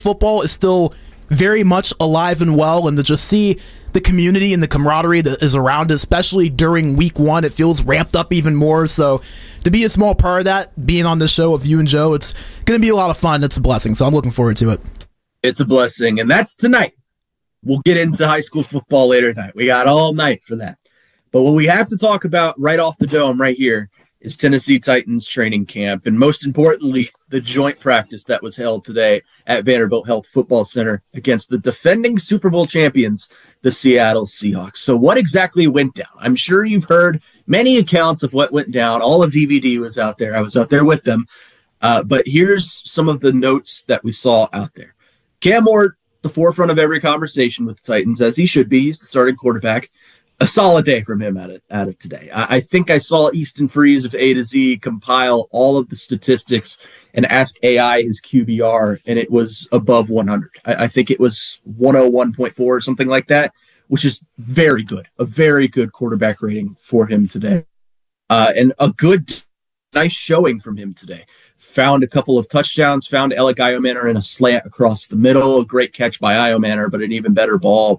football is still very much alive and well, and to just see the community and the camaraderie that is around it, especially during week one, it feels ramped up even more. So to be a small part of that, being on this show with you and Joe, it's going to be a lot of fun. It's a blessing, so I'm looking forward to it. It's a blessing, and that's tonight. We'll get into high school football later tonight. We got all night for that. But what we have to talk about right off the dome right here is Tennessee Titans training camp, and most importantly, the joint practice that was held today at Vanderbilt Health Football Center against the defending Super Bowl champions, the Seattle Seahawks. So what exactly went down? I'm sure you've heard many accounts of what went down. All of DVD was out there. I was out there with them. But here's some of the notes that we saw out there. Cam Ward, the forefront of every conversation with the Titans, as he should be. He's the starting quarterback. A solid day from him out of today. I think I saw Easton Freeze of A to Z compile all of the statistics and ask AI his QBR, and it was above 100. I think it was 101.4 or something like that, which is very good. A very good quarterback rating for him today. And a good, nice showing from him today. Found a couple of touchdowns, found Alec Iomanner in a slant across the middle. A great catch by Iomanner, but an even better ball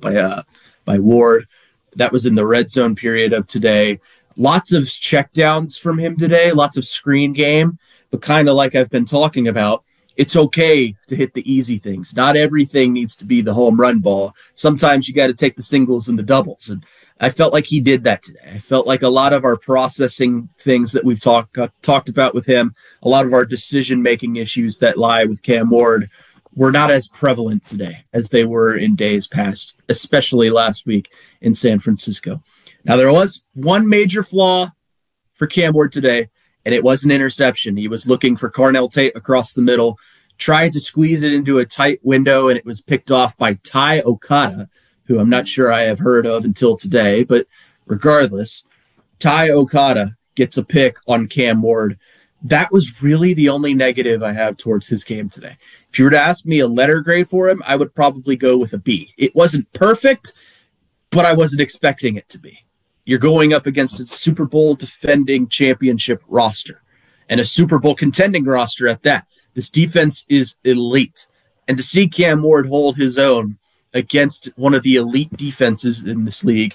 by Ward. That was in the red zone period of today. Lots of checkdowns from him today, lots of screen game, but kind of like I've been talking about, it's okay to hit the easy things. Not everything needs to be the home run ball. Sometimes you got to take the singles and the doubles, and I felt like he did that today. I felt like a lot of our processing things that we've talked about with him, a lot of our decision-making issues that lie with Cam Ward were not as prevalent today as they were in days past, especially last week in San Francisco. Now, there was one major flaw for Cam Ward today, and it was an interception. He was looking for Carnell Tate across the middle, tried to squeeze it into a tight window, and it was picked off by Ty Okada, who I'm not sure I have heard of until today. But regardless, Ty Okada gets a pick on Cam Ward. That was really the only negative I have towards his game today. If you were to ask me a letter grade for him, I would probably go with a B. It wasn't perfect, but I wasn't expecting it to be. You're going up against a Super Bowl defending championship roster and a Super Bowl contending roster at that. This defense is elite. And to see Cam Ward hold his own against one of the elite defenses in this league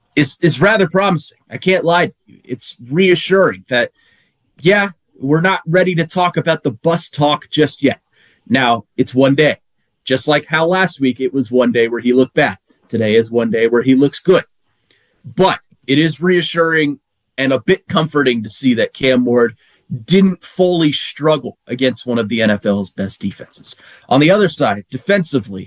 is rather promising. I can't lie to you. It's reassuring that, yeah, we're not ready to talk about the bus talk just yet. Now, it's one day. Just like how last week it was one day where he looked bad. Today is one day where he looks good. But it is reassuring and a bit comforting to see that Cam Ward didn't fully struggle against one of the NFL's best defenses. On the other side, defensively,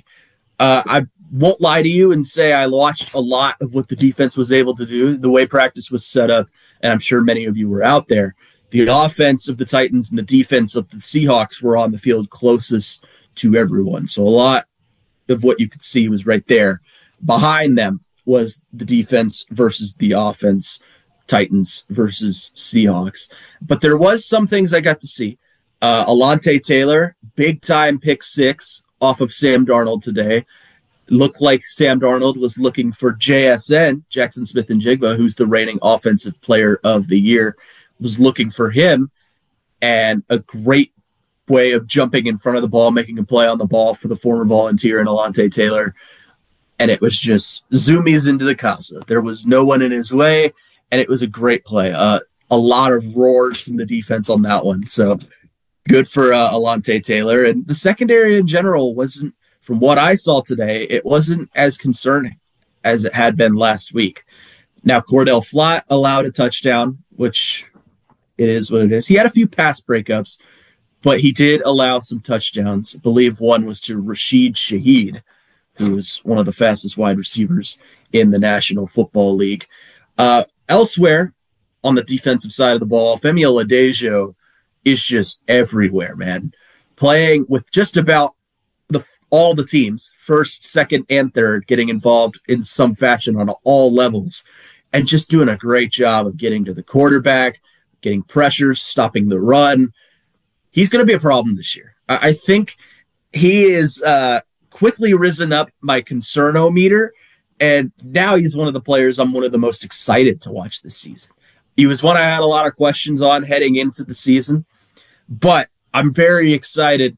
I won't lie to you and say I watched a lot of what the defense was able to do, the way practice was set up, and I'm sure many of you were out there. The offense of the Titans and the defense of the Seahawks were on the field closest to everyone. So a lot of what you could see was right there. Behind them was the defense versus the offense, Titans versus Seahawks. But there was some things I got to see. Alontae Taylor, big-time pick six off of Sam Darnold today. Looked like Sam Darnold was looking for JSN, Jackson Smith-Njigba, who's the reigning offensive player of the year, was looking for him, and a great way of jumping in front of the ball, making a play on the ball for the former Volunteer and Alontae Taylor. And it was just zoomies into the casa. There was no one in his way, and it was a great play. A lot of roars from the defense on that one. So good for Alontae Taylor. And the secondary in general wasn't, from what I saw today, it wasn't as concerning as it had been last week. Now, Cordell Flott allowed a touchdown, which it is what it is. He had a few pass breakups, but he did allow some touchdowns. I believe one was to Rashid Shaheed, who's one of the fastest wide receivers in the National Football League. Elsewhere, on the defensive side of the ball, Femi Oladejo is just everywhere, man. Playing with just about all the teams, first, second, and third, getting involved in some fashion on all levels, and just doing a great job of getting to the quarterback, getting pressures, stopping the run. He's going to be a problem this year. I think he is quickly risen up my concernometer, and now he's one of the players I'm one of the most excited to watch this season. He was one I had a lot of questions on heading into the season, but I'm very excited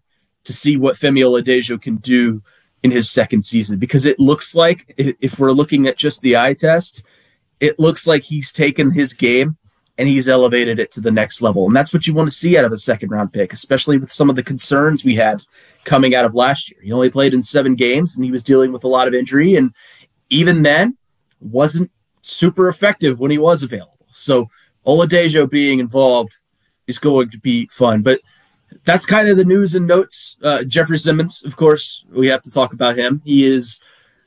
to see what Femi Oladejo can do in his second season, because it looks like, if we're looking at just the eye test, it looks like he's taken his game and he's elevated it to the next level. And that's what you want to see out of a second-round pick, especially with some of the concerns we had coming out of last year. He only played in 7 games, and he was dealing with a lot of injury, and even then wasn't super effective when he was available. So Oladejo being involved is going to be fun. But that's kind of the news and notes. Jeffrey Simmons, of course, we have to talk about him. He is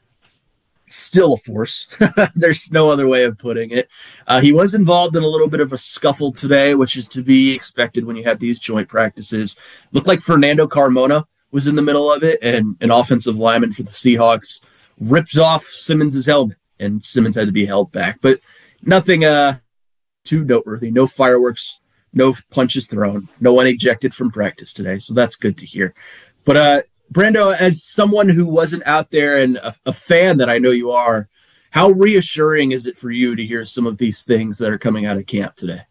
still a force. There's no other way of putting it. He was involved in a little bit of a scuffle today, which is to be expected when you have these joint practices. Looked like Fernando Carmona was in the middle of it, and an offensive lineman for the Seahawks ripped off Simmons' helmet, and Simmons had to be held back. But nothing too noteworthy. No fireworks, no punches thrown, no one ejected from practice today, so that's good to hear. But Brando, as someone who wasn't out there and a fan that I know you are, how reassuring is it for you to hear some of these things that are coming out of camp today?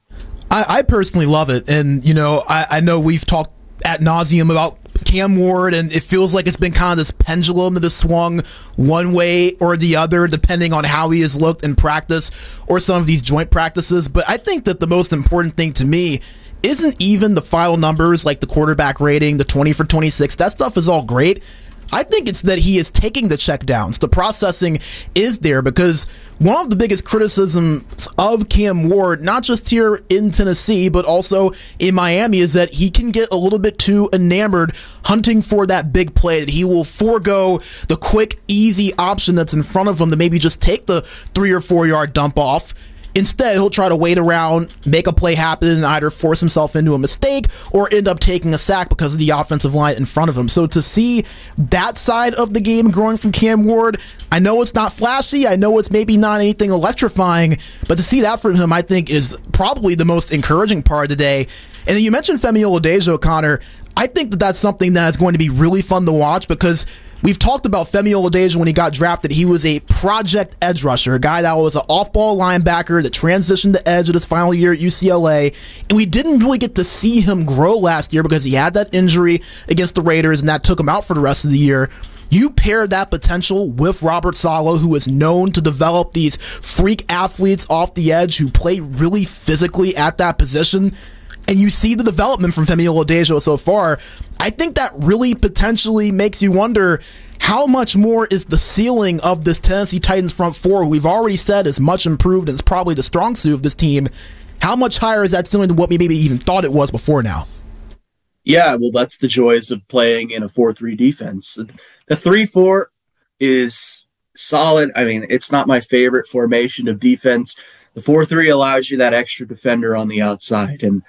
I personally love it. And, I know we've talked ad nauseum about Cam Ward, and it feels like it's been kind of this pendulum that has swung one way or the other, depending on how he has looked in practice or some of these joint practices. But I think that the most important thing to me isn't even the final numbers, like the quarterback rating, the 20 for 26. That stuff is all great. I think it's that he is taking the checkdowns. The processing is there, because one of the biggest criticisms of Cam Ward, not just here in Tennessee, but also in Miami, is that he can get a little bit too enamored hunting for that big play, that he will forego the quick, easy option that's in front of him to maybe just take the 3 or 4 yard dump off. Instead, he'll try to wait around, make a play happen, and either force himself into a mistake or end up taking a sack because of the offensive line in front of him. So to see that side of the game growing from Cam Ward, I know it's not flashy, I know it's maybe not anything electrifying, but to see that from him, I think, is probably the most encouraging part of the day. And then you mentioned Femi Oladejo, Connor. I think that that's something that is going to be really fun to watch, because we've talked about Femi Oladejo when he got drafted. He was a project edge rusher, a guy that was an off-ball linebacker that transitioned to edge at his final year at UCLA. And we didn't really get to see him grow last year because he had that injury against the Raiders, and that took him out for the rest of the year. You pair that potential with Robert Saleh, who is known to develop these freak athletes off the edge who play really physically at that position, and you see the development from Femi Oladejo so far. I think that really potentially makes you wonder how much more is the ceiling of this Tennessee Titans front four, who we've already said is much improved and is probably the strong suit of this team. How much higher is that ceiling than what we maybe even thought it was before now? Yeah, well, that's the joys of playing in a 4-3 defense. The 3-4 is solid. I mean, it's not my favorite formation of defense. The 4-3 allows you that extra defender on the outside, and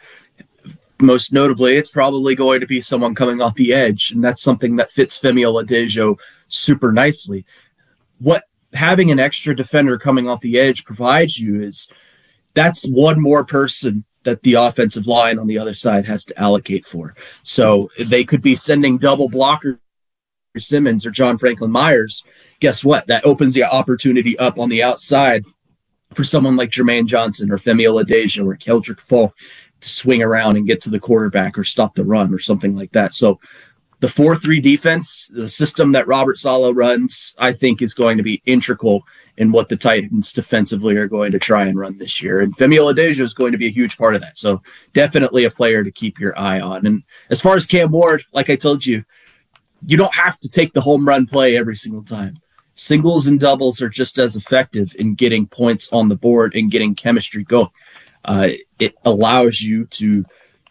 most notably, it's probably going to be someone coming off the edge, and that's something that fits Femi Oladejo super nicely. What having an extra defender coming off the edge provides you is that's one more person that the offensive line on the other side has to allocate for. So they could be sending double blocker Simmons or John Franklin Myers. Guess what? That opens the opportunity up on the outside for someone like Jermaine Johnson or Femi Oladejo or Keldrick Falk to swing around and get to the quarterback or stop the run or something like that. So the 4-3 defense, the system that Robert Saleh runs, I think is going to be integral in what the Titans defensively are going to try and run this year. And Femi Oladejo is going to be a huge part of that. So definitely a player to keep your eye on. And as far as Cam Ward, like I told you, you don't have to take the home run play every single time. Singles and doubles are just as effective in getting points on the board and getting chemistry going. It allows you to,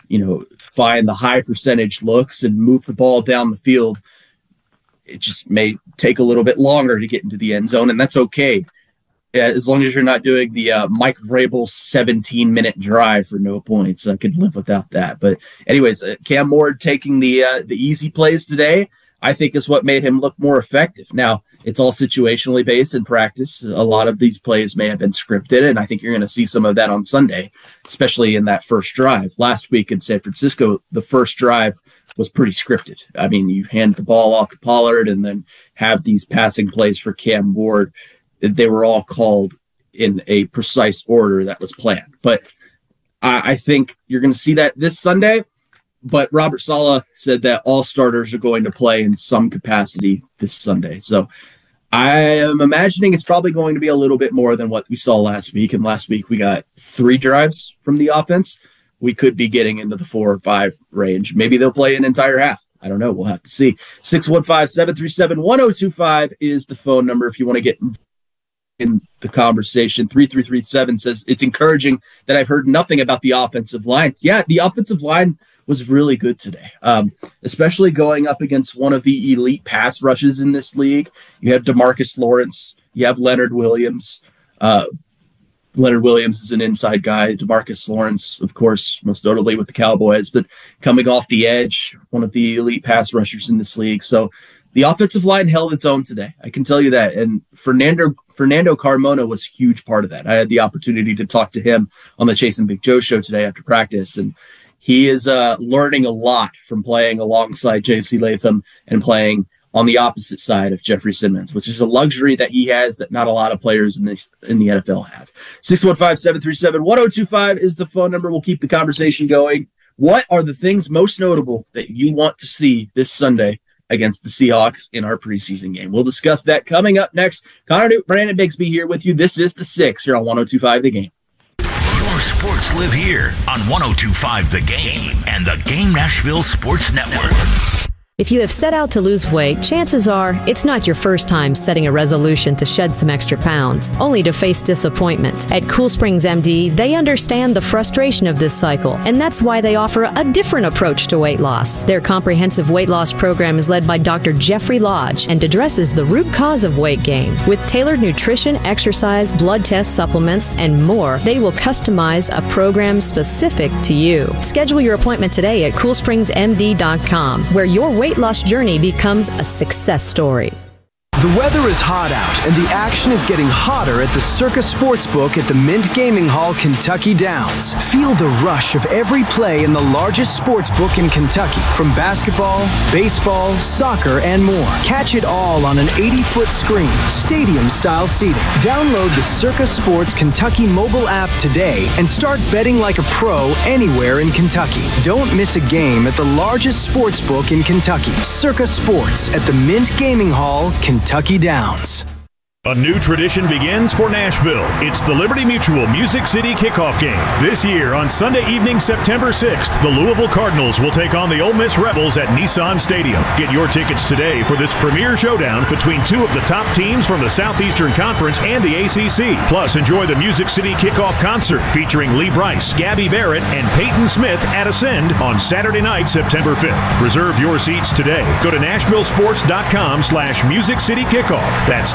find the high percentage looks and move the ball down the field. It just may take a little bit longer to get into the end zone, and that's okay. As long as you're not doing the Mike Vrabel 17-minute drive for no points. I could live without that. But anyways, Cam Ward taking the easy plays today, I think is what made him look more effective. Now, it's all situationally based in practice. A lot of these plays may have been scripted, and I think you're going to see some of that on Sunday, especially in that first drive. Last week in San Francisco, the first drive was pretty scripted. I mean, you hand the ball off to Pollard and then have these passing plays for Cam Ward. They were all called in a precise order that was planned. But I think you're going to see that this Sunday. But Robert Saleh said that all starters are going to play in some capacity this Sunday. So I am imagining it's probably going to be a little bit more than what we saw last week. And last week we got 3 drives from the offense. We could be getting into the 4 or 5 range. Maybe they'll play an entire half. I don't know. We'll have to see. 615-737-1025 is the phone number if you want to get in the conversation. 3337 says, it's encouraging that I've heard nothing about the offensive line. Yeah, the offensive line was really good today, especially going up against one of the elite pass rushes in this league. You have DeMarcus Lawrence. You have Leonard Williams. Leonard Williams is an inside guy. DeMarcus Lawrence, of course, most notably with the Cowboys, but coming off the edge, one of the elite pass rushers in this league. So the offensive line held its own today. I can tell you that. And Fernando Carmona was a huge part of that. I had the opportunity to talk to him on the Chase and Big Joe show today after practice, and he is learning a lot from playing alongside J.C. Latham and playing on the opposite side of Jeffrey Simmons, which is a luxury that he has that not a lot of players in the NFL have. 615-737-1025 is the phone number. We'll keep the conversation going. What are the things most notable that you want to see this Sunday against the Seahawks in our preseason game? We'll discuss that coming up next. Connor Newt, Brandon Bigsby here with you. This is The Six here on 102.5 The Game. Your sports live here on 102.5 The Game and the Game Nashville Sports Network. If you have set out to lose weight, chances are it's not your first time setting a resolution to shed some extra pounds, only to face disappointment. At Cool Springs MD, they understand the frustration of this cycle, and that's why they offer a different approach to weight loss. Their comprehensive weight loss program is led by Dr. Jeffrey Lodge and addresses the root cause of weight gain. With tailored nutrition, exercise, blood test supplements, and more, they will customize a program specific to you. Schedule your appointment today at CoolSpringsMD.com, where your weight loss journey becomes a success story. The weather is hot out, and the action is getting hotter at the Circa Sportsbook at the Mint Gaming Hall, Kentucky Downs. Feel the rush of every play in the largest sportsbook in Kentucky, from basketball, baseball, soccer, and more. Catch it all on an 80-foot screen, stadium-style seating. Download the Circa Sports Kentucky mobile app today and start betting like a pro anywhere in Kentucky. Don't miss a game at the largest sportsbook in Kentucky, Circa Sports at the Mint Gaming Hall, Kentucky Downs. A new tradition begins for Nashville. It's the Liberty Mutual Music City Kickoff Game. This year, on Sunday evening, September 6th, the Louisville Cardinals will take on the Ole Miss Rebels at Nissan Stadium. Get your tickets today for this premier showdown between 2 of the top teams from the Southeastern Conference and the ACC. Plus, enjoy the Music City Kickoff Concert featuring Lee Brice, Gabby Barrett, and Peyton Smith at Ascend on Saturday night, September 5th. Reserve your seats today. Go to NashvilleSports.com/Music City Kickoff. That's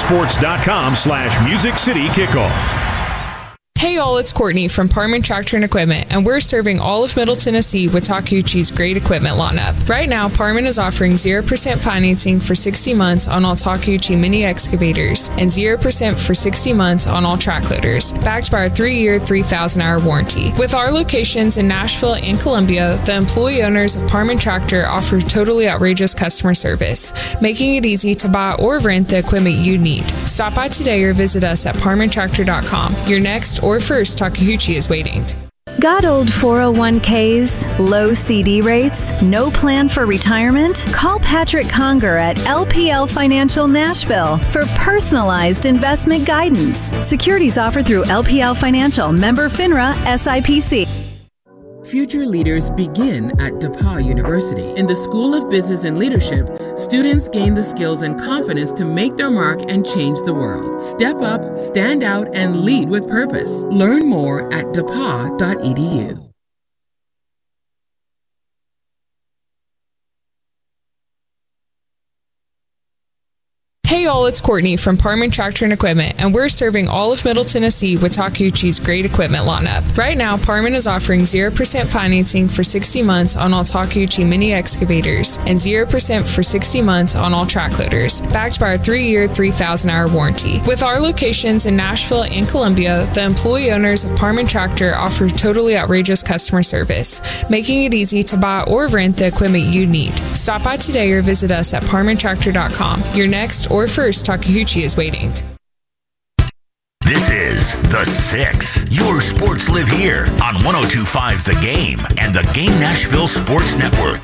NashvilleSports.com/Music City Kickoff. Hey all, it's Courtney from Parman Tractor and Equipment, and we're serving all of Middle Tennessee with Takeuchi's great equipment lineup. Right now, Parman is offering 0% financing for 60 months on all Takeuchi mini excavators and 0% for 60 months on all track loaders, backed by our 3-year, 3,000-hour warranty. With our locations in Nashville and Columbia, the employee owners of Parman Tractor offer totally outrageous customer service, making it easy to buy or rent the equipment you need. Stop by today or visit us at parmantractor.com. Your next or first Takeuchi is waiting. Got old 401ks, low CD rates, no plan for retirement? Call Patrick Conger at LPL Financial Nashville for personalized investment guidance. Securities offered through LPL Financial, member FINRA, SIPC. Future leaders begin at DePauw University. In the School of Business and Leadership, students gain the skills and confidence to make their mark and change the world. Step up, stand out, and lead with purpose. Learn more at depaw.edu. Hey all, it's Courtney from Parman Tractor and Equipment, and we're serving all of Middle Tennessee with Takeuchi's great equipment lineup. Right now, Parman is offering 0% financing for 60 months on all Takeuchi mini excavators and 0% for 60 months on all track loaders, backed by our 3-year, 3,000-hour warranty. With our locations in Nashville and Columbia, the employee owners of Parman Tractor offer totally outrageous customer service, making it easy to buy or rent the equipment you need. Stop by today or visit us at parmantractor.com. Your next or first Takeuchi is waiting. This is The Six. Your sports live here on 102.5 The Game and the Game Nashville Sports Network.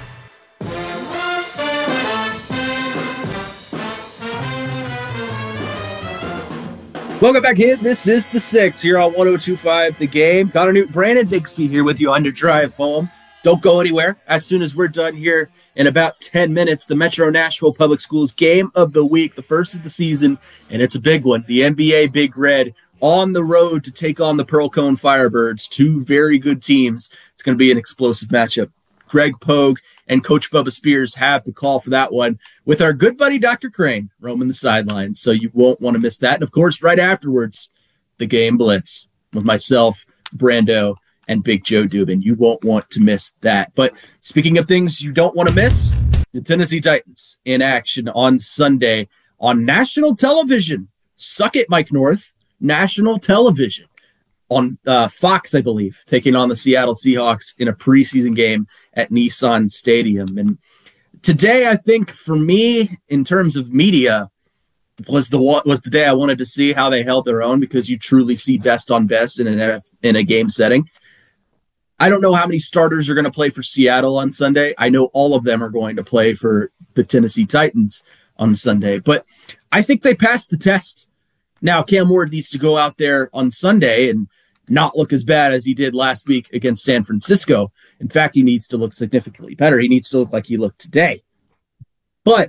Welcome back in. This is The Six here on 102.5 The Game. Connor Newton, Brandon Bixby here with you on your drive home. Don't go anywhere. As soon as we're done here in about 10 minutes, the Metro Nashville Public Schools Game of the Week, the first of the season, and it's a big one. The NBA Big Red on the road to take on the Pearl Cone Firebirds, two very good teams. It's going to be an explosive matchup. Greg Pogue and Coach Bubba Spears have the call for that one with our good buddy Dr. Crane roaming the sidelines, so you won't want to miss that. And, of course, right afterwards, the Game Blitz with myself, Brando, and Big Joe Dubin. You won't want to miss that. But speaking of things you don't want to miss, the Tennessee Titans in action on Sunday on national television. Suck it, Mike North. National television on Fox, I believe, taking on the Seattle Seahawks in a preseason game at Nissan Stadium. And today, I think for me, in terms of media, was the day I wanted to see how they held their own, because you truly see best on best in a game setting. I don't know how many starters are going to play for Seattle on Sunday. I know all of them are going to play for the Tennessee Titans on Sunday, but I think they passed the test. Now, Cam Ward needs to go out there on Sunday and not look as bad as he did last week against San Francisco. In fact, he needs to look significantly better. He needs to look like he looked today. But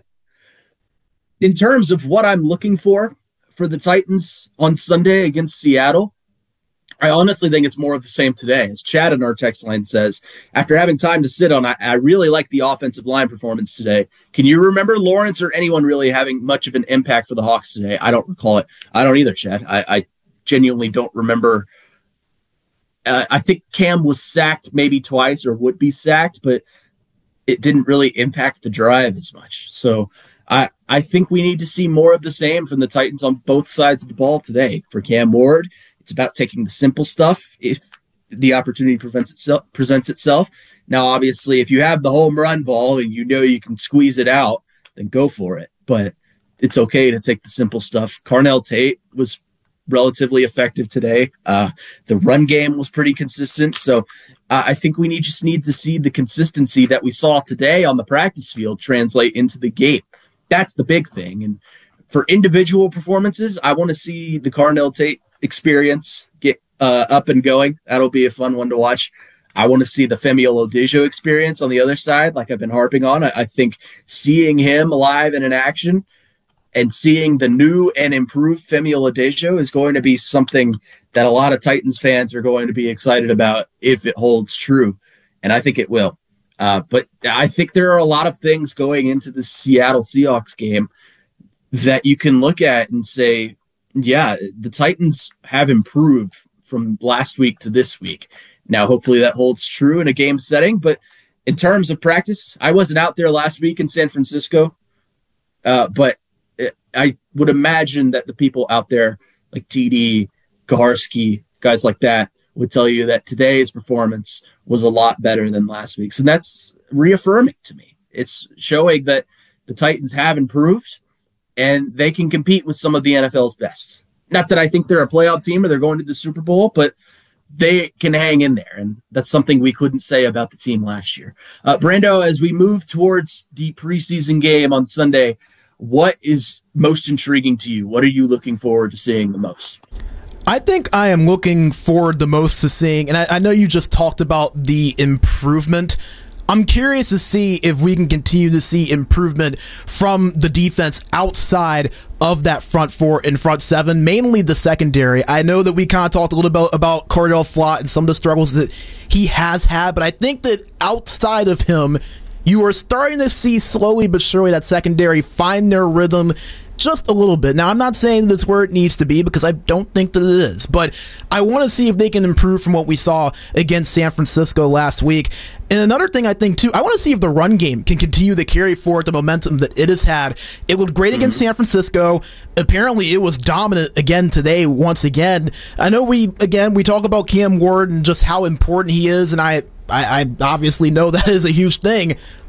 in terms of what I'm looking for the Titans on Sunday against Seattle, I honestly think it's more of the same today. As Chad in our text line says, after having time to sit on, I really like the offensive line performance today. Can you remember Lawrence or anyone really having much of an impact for the Hawks today? I don't recall it. I don't either, Chad. I genuinely don't remember. I think Cam was sacked maybe twice or would be sacked, but it didn't really impact the drive as much. So I think we need to see more of the same from the Titans on both sides of the ball today. For Cam Ward, it's about taking the simple stuff if the opportunity presents itself. Now, obviously, if you have the home run ball and you know you can squeeze it out, then go for it. But it's okay to take the simple stuff. Carnell Tate was relatively effective today. The run game was pretty consistent. So I think we just need to see the consistency that we saw today on the practice field translate into the game. That's the big thing. And for individual performances, I want to see the Carnell Tate experience get up and going. That'll be a fun one to watch. I want to see the Femi Olodejo experience on the other side, like I've been harping on. I think seeing him live and in action and seeing the new and improved Femi Olodejo is going to be something that a lot of Titans fans are going to be excited about if it holds true. And I think it will. But I think there are a lot of things going into the Seattle Seahawks game that you can look at and say, yeah, the Titans have improved from last week to this week. Now, hopefully that holds true in a game setting. But in terms of practice, I wasn't out there last week in San Francisco. But I would imagine that the people out there like TD, Gaharski, guys like that would tell you that today's performance was a lot better than last week's. And that's reaffirming to me. It's showing that the Titans have improved and they can compete with some of the NFL's best. Not that I think they're a playoff team or they're going to the Super Bowl, but they can hang in there. And that's something we couldn't say about the team last year. Brando, as we move towards the preseason game on Sunday, what is most intriguing to you? What are you looking forward to seeing the most? I think I am looking forward the most to seeing, and I know you just talked about the improvement. I'm curious to see if we can continue to see improvement from the defense outside of that front four and front seven, mainly the secondary. I know that we kind of talked a little bit about Cordell Flott and some of the struggles that he has had, but I think that outside of him, you are starting to see slowly but surely that secondary find their rhythm just a little bit. Now, I'm not saying that's where it needs to be because I don't think that it is, but I want to see if they can improve from what we saw against San Francisco last week. And another thing I think, too, I want to see if the run game can continue to carry forward the momentum that it has had. It looked great against San Francisco. Apparently, it was dominant again today, once again. I know we talk about Cam Ward and just how important he is, and I obviously know that is a huge thing.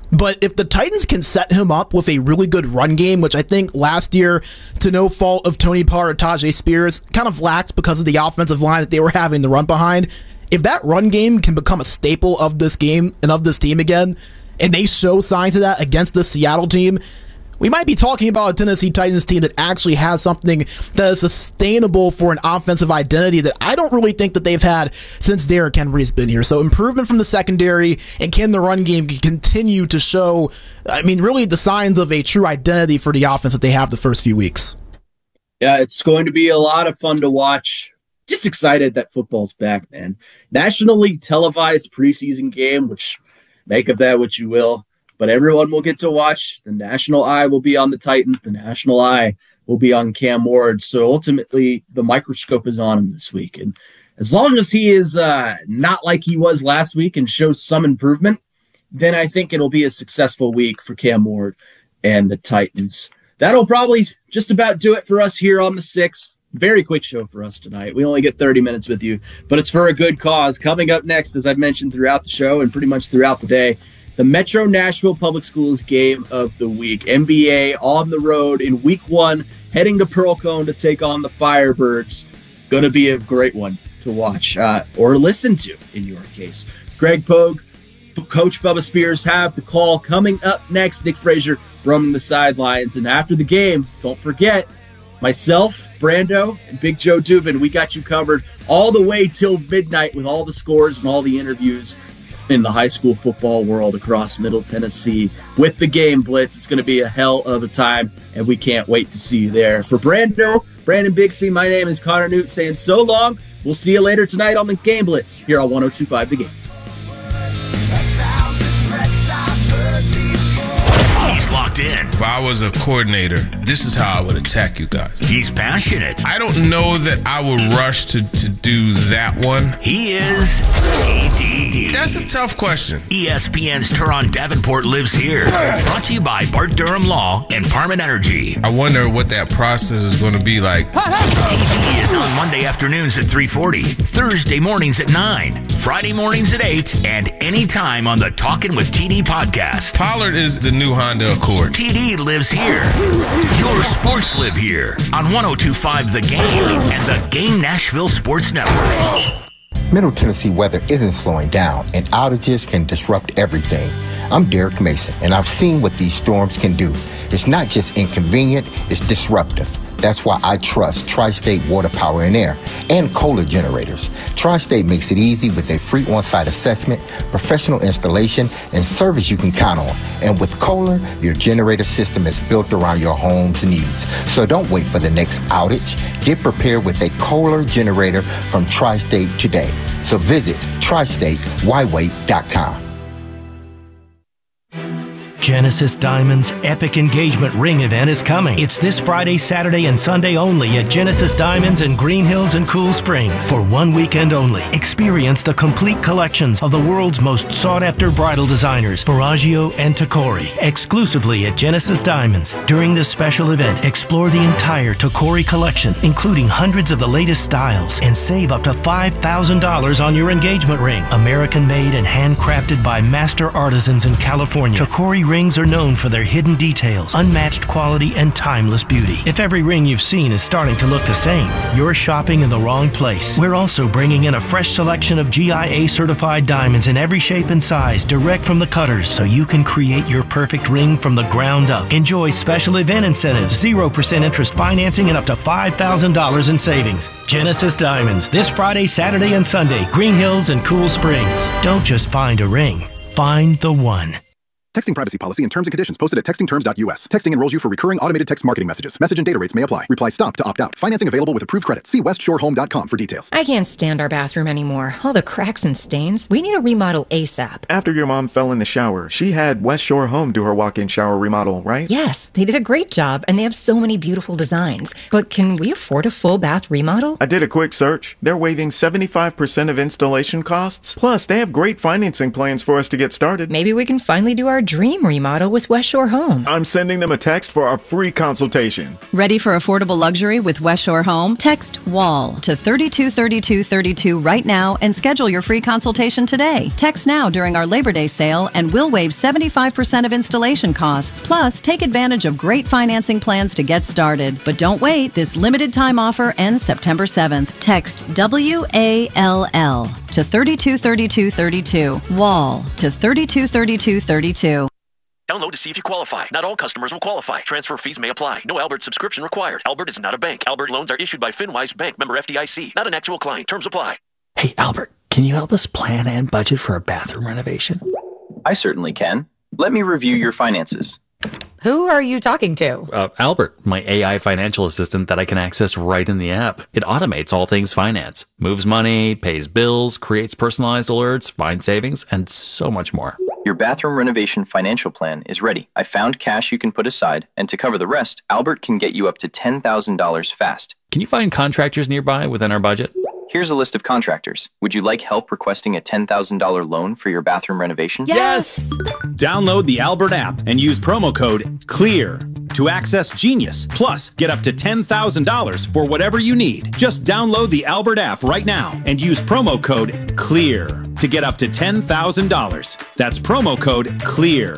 But if the Titans can set him up with a really good run game, which I think last year, to no fault of Tony Pollard or Tajay Spears, kind of lacked because of the offensive line that they were having to run behind. If that run game can become a staple of this game and of this team again, and they show signs of that against the Seattle team, we might be talking about a Tennessee Titans team that actually has something that is sustainable for an offensive identity that I don't really think that they've had since Derrick Henry has been here. So improvement from the secondary, and can the run game continue to show, really the signs of a true identity for the offense that they have the first few weeks. Yeah, it's going to be a lot of fun to watch. Just excited that football's back, man. Nationally televised preseason game, which make of that what you will. But everyone will get to watch. The national eye will be on the Titans. The national eye will be on Cam Ward. So ultimately, the microscope is on him this week. And as long as he is not like he was last week and shows some improvement, then I think it'll be a successful week for Cam Ward and the Titans. That'll probably just about do it for us here on the 6th. Very quick show for us tonight. We only get 30 minutes with you, but it's for a good cause. Coming up next, as I've mentioned throughout the show and pretty much throughout the day, the Metro Nashville Public Schools Game of the Week. NBA on the road in Week 1, heading to Pearl-Cohn to take on the Firebirds. Going to be a great one to watch or listen to in your case. Greg Pogue, Coach Bubba Spears have the call. Coming up next, Nick Frazier roaming the sidelines. And after the game, don't forget, myself, Brando, and Big Joe Dubin, we got you covered all the way till midnight with all the scores and all the interviews in the high school football world across Middle Tennessee with the Game Blitz. It's going to be a hell of a time, and we can't wait to see you there. For Brandon Bixby, my name is Connor Newt saying so long. We'll see you later tonight on the Game Blitz here on 102.5 The Game. He's locked in. If I was a coordinator, this is how I would attack you guys. He's passionate. I don't know that I would rush to do that one. He is TD. That's a tough question. ESPN's Teron Davenport lives here. Brought to you by Bart Durham Law and Parman Energy. I wonder what that process is going to be like. TD is on Monday afternoons at 3:40, Thursday mornings at 9, Friday mornings at 8, and anytime on the Talkin' with TD podcast. Pollard is the new Honda Accord. TD lives here. Your sports live here on 102.5 The Game and the Game Nashville Sports Network. Middle Tennessee weather isn't slowing down, and outages can disrupt everything. I'm Derek Mason, and I've seen what these storms can do. It's not just inconvenient, it's disruptive. That's why I trust Tri-State Water, Power, and Air and Kohler generators. Tri-State makes it easy with a free on-site assessment, professional installation, and service you can count on. And with Kohler, your generator system is built around your home's needs. So don't wait for the next outage. Get prepared with a Kohler generator from Tri-State today. So visit tristatewhywait.com. Genesis Diamonds' epic engagement ring event is coming. It's this Friday, Saturday, and Sunday only at Genesis Diamonds in Green Hills and Cool Springs. For one weekend only, experience the complete collections of the world's most sought-after bridal designers, Baraggio and Tacori, exclusively at Genesis Diamonds. During this special event, explore the entire Tacori collection, including hundreds of the latest styles, and save up to $5,000 on your engagement ring. American-made and handcrafted by master artisans in California, Tacori rings are known for their hidden details, unmatched quality, and timeless beauty. If every ring you've seen is starting to look the same, you're shopping in the wrong place. We're also bringing in a fresh selection of GIA certified diamonds in every shape and size, direct from the cutters, so you can create your perfect ring from the ground up. Enjoy special event incentives, 0% interest financing, and up to $5,000 in savings. Genesis Diamonds, this Friday, Saturday, and Sunday, Green Hills and Cool Springs. Don't just find a ring, find the one. Texting privacy policy and terms and conditions posted at textingterms.us. Texting enrolls you for recurring automated text marketing messages. Message and data rates may apply. Reply STOP to opt out. Financing available with approved credit. See westshorehome.com for details. I can't stand our bathroom anymore. All the cracks and stains. We need a remodel ASAP. After your mom fell in the shower, she had West Shore Home do her walk-in shower remodel, right? Yes, they did a great job, and they have so many beautiful designs. But can we afford a full bath remodel? I did a quick search. They're waiving 75% of installation costs. Plus, they have great financing plans for us to get started. Maybe we can finally do our dream remodel with West Shore Home. I'm sending them a text for our free consultation. Ready for affordable luxury with West Shore Home? Text WALL to 323232 right now and schedule your free consultation today. Text now during our Labor Day sale and we'll waive 75% of installation costs. Plus, take advantage of great financing plans to get started. But don't wait. This limited time offer ends September 7th. Text WALL to 323232. WALL to 323232. Download to see if you qualify. Not all customers will qualify. Transfer fees may apply. No Albert subscription required. Albert is not a bank. Albert loans are issued by FinWise Bank, member FDIC. Not an actual client. Terms apply. Hey, Albert, can you help us plan and budget for a bathroom renovation? I certainly can. Let me review your finances. Who are you talking to? Albert, my AI financial assistant that I can access right in the app. It automates all things finance, moves money, pays bills, creates personalized alerts, finds savings, and so much more. Your bathroom renovation financial plan is ready. I found cash you can put aside, and to cover the rest, Albert can get you up to $10,000 fast. Can you find contractors nearby within our budget? Here's a list of contractors. Would you like help requesting a $10,000 loan for your bathroom renovation? Yes! Download the Albert app and use promo code CLEAR to access Genius. Plus, get up to $10,000 for whatever you need. Just download the Albert app right now and use promo code CLEAR to get up to $10,000. That's promo code CLEAR.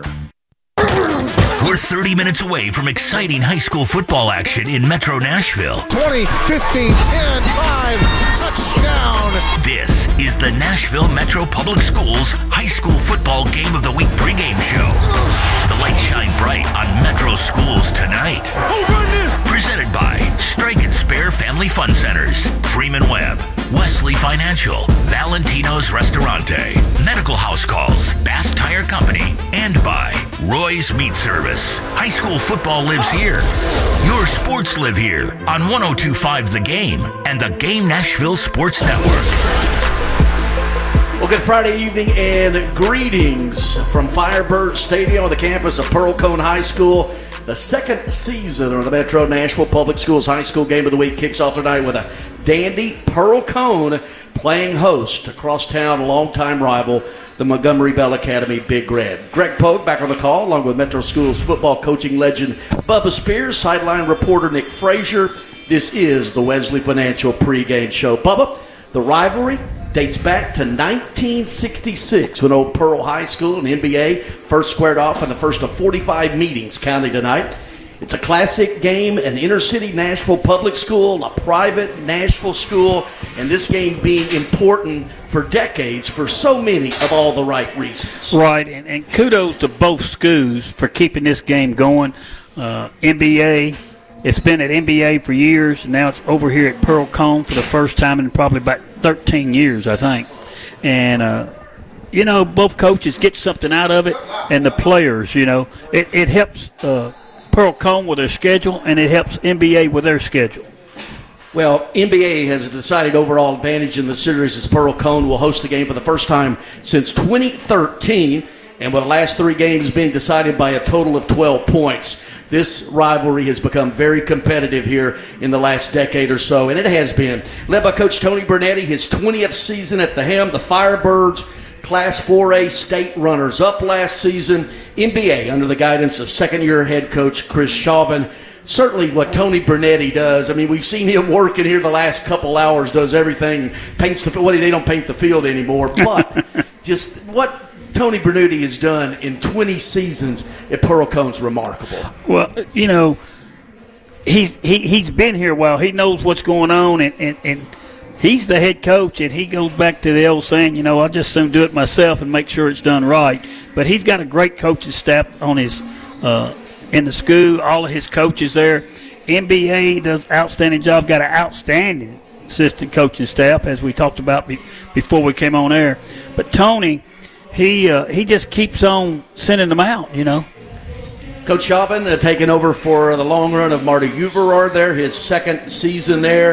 We're 30 minutes away from exciting high school football action in Metro Nashville. 20, 15, 10, 5, touchdown. This is the Nashville Metro Public Schools High School Football Game of the Week pregame show. The lights shine bright on Metro Schools tonight. Oh, goodness! Presented by Strike and Spare Family Fun Centers, Freeman Webb, Wesley Financial, Valentino's Restaurante, Medical House Calls, Bass Tire Company, and by Roy's Meat Service. High school football lives here. Your sports live here on 102.5 The Game and the Game Nashville Sports Network. Well, good Friday evening and greetings from Firebird Stadium on the campus of Pearl Cone High School. The second season of the Metro Nashville Public Schools High School Game of the Week kicks off tonight with a dandy Pearl Cone playing host to crosstown longtime rival, the Montgomery Bell Academy Big Red. Greg Pogue back on the call, along with Metro Schools football coaching legend Bubba Spears, sideline reporter Nick Frazier. This is the Wesley Financial pregame show. Bubba, the rivalry dates back to 1966 when old Pearl High School and NBA first squared off in the first of 45 meetings counting tonight. It's a classic game, an inner-city Nashville public school, a private Nashville school, and this game being important for decades for so many of all the right reasons. Right, and kudos to both schools for keeping this game going. NBA, it's been at NBA for years, and now it's over here at Pearl Cone for the first time in probably about 13 years, I think. And, both coaches get something out of it, and the players, it helps Pearl Cone with their schedule, and it helps NBA with their schedule. Well, NBA has a decided overall advantage in the series as Pearl Cone will host the game for the first time since 2013, and with the last three games being decided by a total of 12 points. This rivalry has become very competitive here in the last decade or so, and it has been. Led by Coach Tony Bernetti, his 20th season at the helm, the Firebirds, Class 4A state runners-up last season. NBA under the guidance of second-year head coach Chris Chauvin. Certainly what Tony Bernetti does, I mean, we've seen him working here the last couple hours, does everything, paints the field. Well, they don't paint the field anymore, but just what Tony Bernetti has done in 20 seasons at Pearl Cone's remarkable. Well, he's been here a while. He knows what's going on, and he's the head coach, and he goes back to the old saying, I'll just soon do it myself and make sure it's done right. But he's got a great coaching staff on his in the school, all of his coaches there. NBA does an outstanding job, got an outstanding assistant coaching staff, as we talked about before we came on air. But Tony, he just keeps on sending them out, Coach Chauvin taking over for the long run of Marty Uverard there, his second season there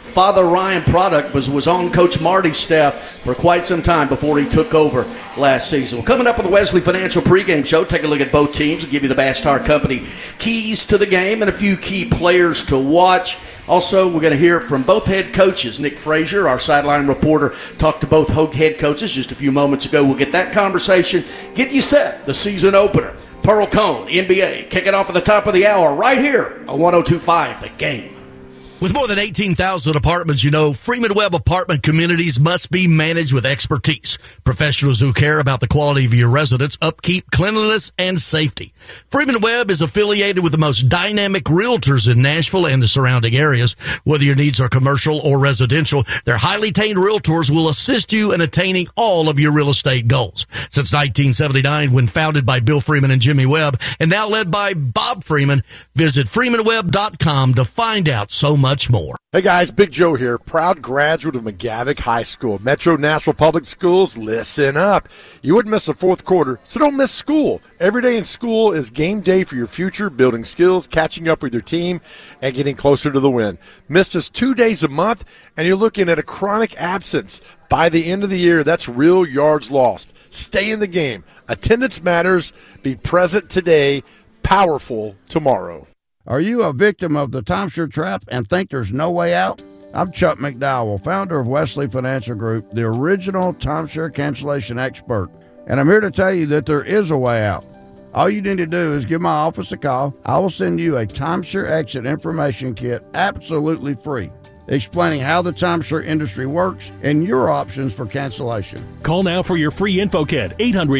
Father Ryan product, was on Coach Marty's staff for quite some time before he took over last season. Well, coming up with the Wesley Financial pregame show, take a look at both teams and give you the Bass Tire Company keys to the game and a few key players to watch. Also, we're going to hear from both head coaches. Nick Frazier, our sideline reporter, talked to both head coaches just a few moments ago. We'll get that conversation, get you set, the season opener. Pearl Cone, NBA, kicking off at the top of the hour right here on 102.5 The Game. With more than 18,000 apartments, Freeman Webb apartment communities must be managed with expertise. Professionals who care about the quality of your residence, upkeep, cleanliness, and safety. Freeman Webb is affiliated with the most dynamic realtors in Nashville and the surrounding areas. Whether your needs are commercial or residential, their highly trained realtors will assist you in attaining all of your real estate goals. Since 1979, when founded by Bill Freeman and Jimmy Webb, and now led by Bob Freeman, visit freemanwebb.com to find out so much more. Hey guys, Big Joe here, proud graduate of McGavick High School. Metro Nashville Public Schools, listen up. You wouldn't miss the fourth quarter, so don't miss school. Every day in school is game day for your future, building skills, catching up with your team, and getting closer to the win. Miss just 2 days a month, and you're looking at a chronic absence. By the end of the year, that's real yards lost. Stay in the game. Attendance matters. Be present today, powerful tomorrow. Are you a victim of the timeshare trap and think there's no way out? I'm Chuck McDowell, founder of Wesley Financial Group, the original timeshare cancellation expert. And I'm here to tell you that there is a way out. All you need to do is give my office a call. I will send you a timeshare exit information kit absolutely free, explaining how the timeshare industry works and your options for cancellation. Call now for your free info kit,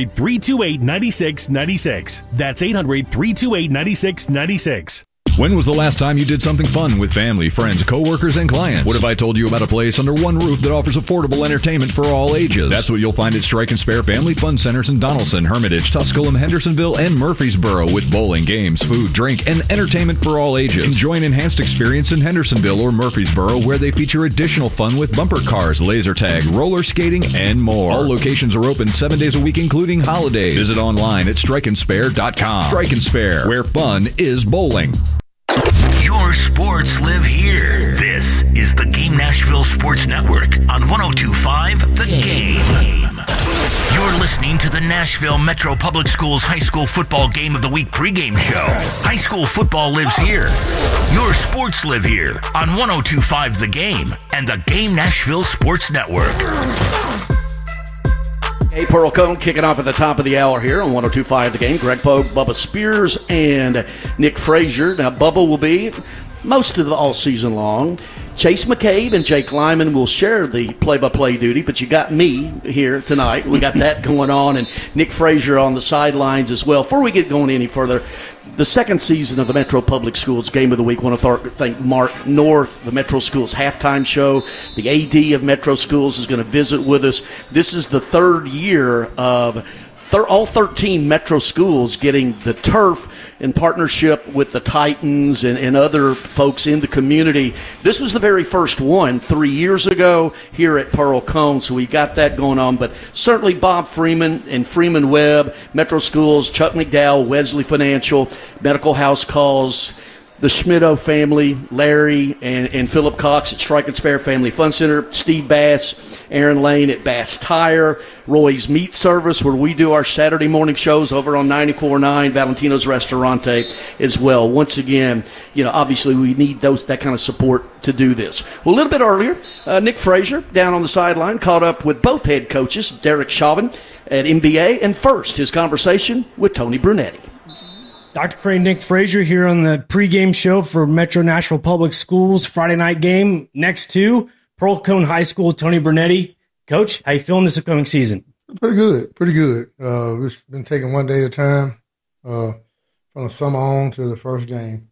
800-328-9696. That's 800-328-9696. When was the last time you did something fun with family, friends, coworkers, and clients? What if I told you about a place under one roof that offers affordable entertainment for all ages? That's what you'll find at Strike and Spare Family Fun Centers in Donaldson, Hermitage, Tusculum, Hendersonville, and Murfreesboro, with bowling, games, food, drink, and entertainment for all ages. Enjoy an enhanced experience in Hendersonville or Murfreesboro, where they feature additional fun with bumper cars, laser tag, roller skating, and more. All locations are open 7 days a week, including holidays. Visit online at strikeandspare.com. Strike and Spare, where fun is bowling. Your sports live here. This is the Game Nashville Sports Network on 102.5 The Game. You're listening to the Nashville Metro Public Schools High School Football Game of the Week pregame show. High school football lives here. Your sports live here on 102.5 The Game and the Game Nashville Sports Network. Hey, Pearl Cone kicking off at the top of the hour here on 102.5 The Game. Greg Pogue, Bubba Spears, and Nick Frazier. Now, Bubba will be most of the all season long. Chase McCabe and Jake Lyman will share the play-by-play duty, but you got me here tonight. We got that going on, and Nick Frazier on the sidelines as well. Before we get going any further, the second season of the Metro Public Schools Game of the Week. I want to thank Mark North, the Metro Schools halftime show. The AD of Metro Schools is going to visit with us. This is the third year of all 13 Metro schools getting the turf in partnership with the Titans and other folks in the community. This was the very first one 3 years ago here at Pearl Cone, so we got that going on. But certainly Bob Freeman and Freeman Webb, Metro Schools, Chuck McDowell, Wesley Financial, Medical House Calls, the Schmitto family, Larry and Philip Cox at Strike and Spare Family Fun Center, Steve Bass, Aaron Lane at Bass Tire, Roy's Meat Service, where we do our Saturday morning shows over on 94.9, Valentino's Restaurante as well. Once again, obviously we need that kind of support to do this. Well, a little bit earlier, Nick Frazier down on the sideline caught up with both head coaches, Derek Chauvin at NBA, and first his conversation with Tony Brunetti. Dr. Crane, Nick Frazier here on the pregame show for Metro Nashville Public Schools Friday night game next to Pearl Cone High School. Tony Brunetti. Coach, how you feeling this upcoming season? Pretty good. We've been taking one day at a time from the summer on to the first game.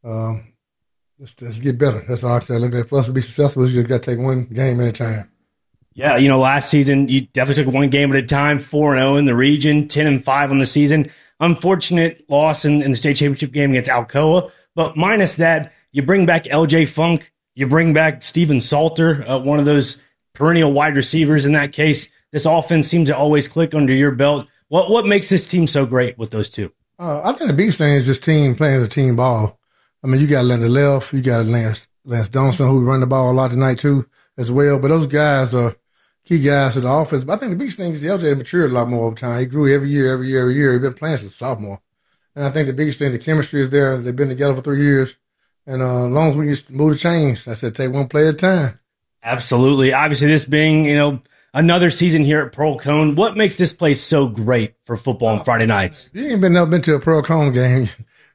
Let's get better. That's all I say. For us to be successful, you just got to take one game at a time. Yeah, last season you definitely took one game at a time, 4-0 in the region, 10-5 on the season. Unfortunate loss in the state championship game against Alcoa. But minus that, you bring back LJ Funk, you bring back Steven Salter, one of those perennial wide receivers in that case. This offense seems to always click under your belt. What makes this team so great with those two? I think the biggest thing is this team playing as a team ball. I mean, you got Leonard Left, you got Lance Lance Donaldson, who run the ball a lot tonight too, as well. But those guys are key guys to the offense. But I think the biggest thing is LJ matured a lot more over time. He grew every year. He's been playing since sophomore. And I think the biggest thing, the chemistry is there. They've been together for 3 years. And as long as we can move the chains, I said take one play at a time. Absolutely. Obviously, this being, another season here at Pearl Cone, what makes this place so great for football on Friday nights? You ain't never been to a Pearl Cone game.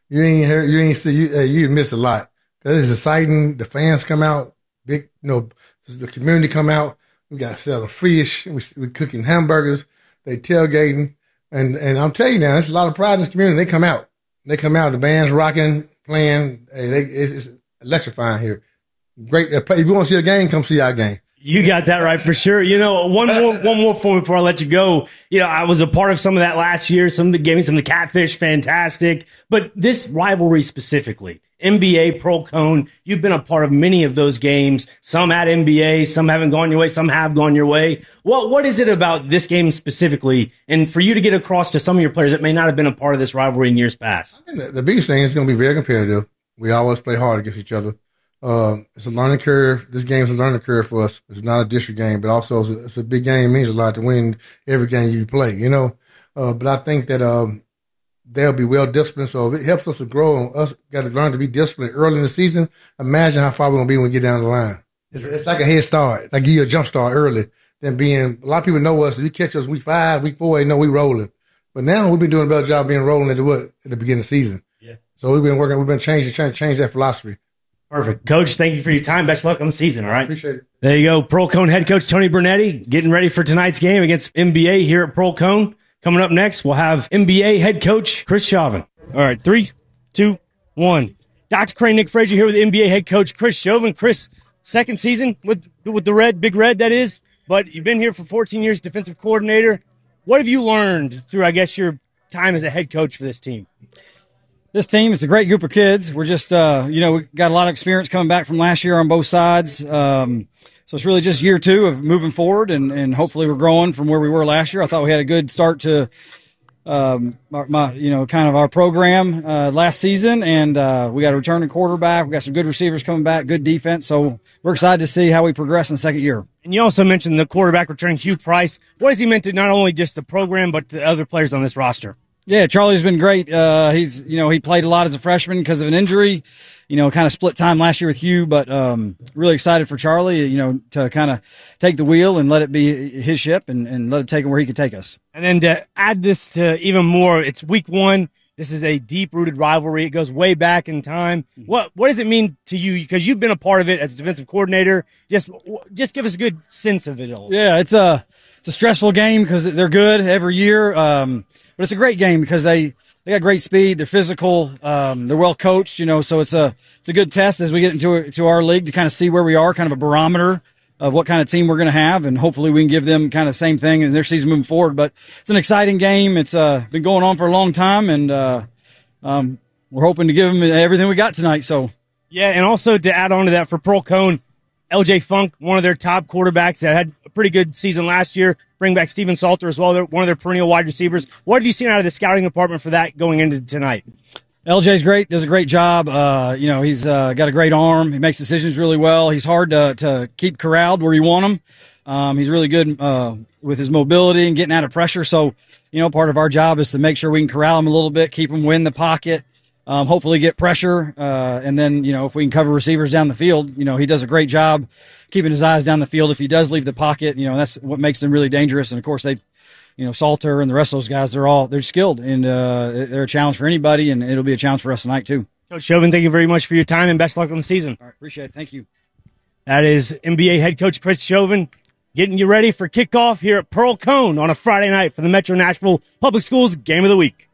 You miss a lot. It's exciting. The fans come out. The community come out. We got selling fish. We cooking hamburgers. They tailgating. And I'm telling you now, there's a lot of pride in this community. They come out. The band's rocking, playing. It's electrifying here. Great. If you want to see a game, come see our game. You got that right for sure. One more for me before I let you go. I was a part of some of that last year. Some of the catfish, fantastic. But this rivalry specifically, NBA, Pearl Cone, you've been a part of many of those games. Some at NBA, some haven't gone your way, some have gone your way. What is it about this game specifically, and for you to get across to some of your players that may not have been a part of this rivalry in years past? The biggest thing is going to be very competitive. We always play hard against each other. It's a learning curve. This game is a learning curve for us. It's not a district game, but also it's a big game. It means a lot to win every game you play, But I think that they'll be well disciplined, so if it helps us to grow and us got to learn to be disciplined early in the season, imagine how far we're going to be when we get down the line. It's like a head start, like give you a jump start early. Then a lot of people know us. If you catch us week 5, week 4, they know we rolling. But now we've been doing a better job being rolling at the beginning of the season. Yeah. So we've been trying to change that philosophy. Perfect. Coach, thank you for your time. Best of luck on the season, all right? Appreciate it. There you go. Pearl Cone head coach Tony Bernetti getting ready for tonight's game against NBA here at Pearl Cone. Coming up next, we'll have NBA head coach Chris Chauvin. All right, 3, 2, 1. Dr. Crane, Nick Frazier here with NBA head coach Chris Chauvin. Chris, second season with the Red, Big Red, that is. But you've been here for 14 years, defensive coordinator. What have you learned through, I guess, your time as a head coach for this team? This team, it's a great group of kids. We're just, we got a lot of experience coming back from last year on both sides. So it's really just year 2 of moving forward, and hopefully we're growing from where we were last year. I thought we had a good start to, kind of our program last season, and we got a returning quarterback. We got some good receivers coming back, good defense. So we're excited to see how we progress in the second year. And you also mentioned the quarterback returning, Hugh Price. What has he meant to not only just the program, but the other players on this roster? Yeah, Charlie's been great. He played a lot as a freshman because of an injury, kind of split time last year with Hugh, but really excited for Charlie, to kind of take the wheel and let it be his ship and let it take him where he could take us. And then to add this to even more, it's week 1. This is a deep-rooted rivalry. It goes way back in time. What does it mean to you? Because you've been a part of it as a defensive coordinator. Just give us a good sense of it all. Yeah, it's a stressful game because they're good every year. But it's a great game because they got great speed. They're physical. They're well coached, so it's a good test as we get into our league to kind of see where we are, kind of a barometer of what kind of team we're going to have. And hopefully we can give them kind of the same thing in their season moving forward. But it's an exciting game. It's been going on for a long time, and we're hoping to give them everything we got tonight. So yeah, and also to add on to that for Pearl Cone, LJ Funk, one of their top quarterbacks that had a pretty good season last year. Bring back Steven Salter as well. They're one of their perennial wide receivers. What have you seen out of the scouting department for that going into tonight? LJ's great, does a great job. He's got a great arm. He makes decisions really well. He's hard to keep corralled where you want him. He's really good with his mobility and getting out of pressure. So, part of our job is to make sure we can corral him a little bit, keep him in the pocket, hopefully get pressure. And then, if we can cover receivers down the field, he does a great job keeping his eyes down the field. If he does leave the pocket, that's what makes them really dangerous. And of course they, Salter and the rest of those guys, they're skilled, and they're a challenge for anybody, and it'll be a challenge for us tonight too. Coach Chauvin, thank you very much for your time and best luck on the season. All right, appreciate it. Thank you. That is NBA head coach Chris Chauvin getting you ready for kickoff here at Pearl Cone on a Friday night for the Metro Nashville Public Schools Game of the Week.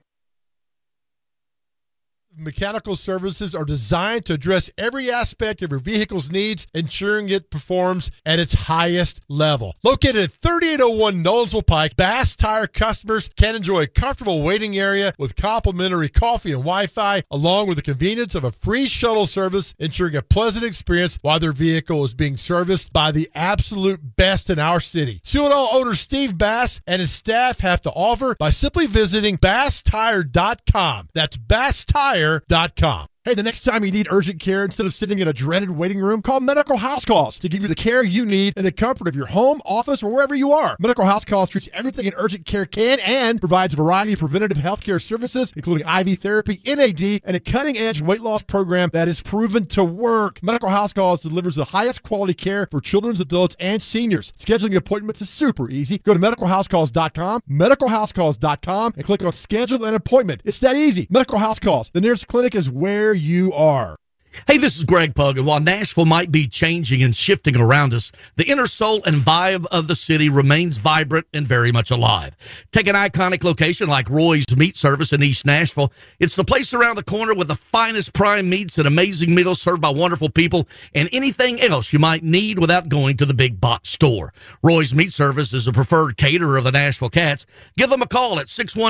Mechanical services are designed to address every aspect of your vehicle's needs, ensuring it performs at its highest level. Located at 3801 Nolensville Pike, Bass Tire customers can enjoy a comfortable waiting area with complimentary coffee and Wi-Fi, along with the convenience of a free shuttle service, ensuring a pleasant experience while their vehicle is being serviced by the absolute best in our city. See what all owner Steve Bass and his staff have to offer by simply visiting BassTire.com. That's BassTire.com. Hey, the next time you need urgent care, instead of sitting in a dreaded waiting room, call Medical House Calls to give you the care you need in the comfort of your home, office, or wherever you are. Medical House Calls treats everything an urgent care can and provides a variety of preventative healthcare services, including IV therapy, NAD, and a cutting-edge weight loss program that is proven to work. Medical House Calls delivers the highest quality care for children, adults, and seniors. Scheduling appointments is super easy. Go to medicalhousecalls.com, medicalhousecalls.com, and click on Schedule an Appointment. It's that easy. Medical House Calls. The nearest clinic is where you are. Hey, this is Greg Pug, and while Nashville might be changing and shifting around us, the inner soul and vibe of the city remains vibrant and very much alive. Take an iconic location like Roy's Meat Service in East Nashville. It's the place around the corner with the finest prime meats and amazing meals served by wonderful people and anything else you might need without going to the big box store. Roy's Meat Service is a preferred caterer of the Nashville Cats. Give them a call at